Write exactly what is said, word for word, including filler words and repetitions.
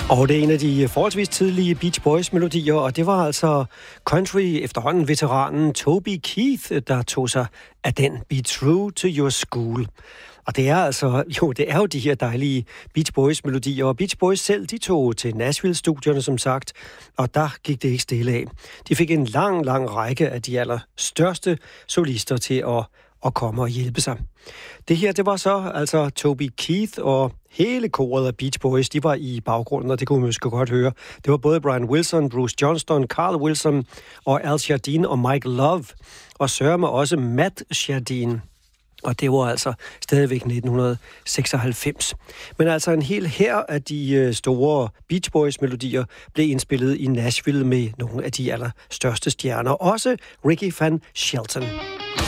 Og det er en af de forholdsvis tidlige Beach Boys-melodier, og det var altså country efterhånden veteranen Toby Keith, der tog sig af den Be True to Your School. Og det er altså, jo, det er jo de her dejlige Beach Boys-melodier, og Beach Boys selv, de tog til Nashville-studierne, som sagt, og der gik det ikke stille af. De fik en lang, lang række af de allerstørste solister til at, at komme og hjælpe sig. Det her, det var så altså Toby Keith, og hele koret af Beach Boys, de var i baggrunden, og det kunne man måske godt høre. Det var både Brian Wilson, Bruce Johnston, Carl Wilson og Al Jardine og Mike Love, og sørme også Matt Jardine. Og det var altså stadigvæk nitten seksoghalvfems. Men altså en hel hær af de store Beach Boys-melodier blev indspillet i Nashville med nogle af de allerstørste stjerner. Også Ricky Van Shelton.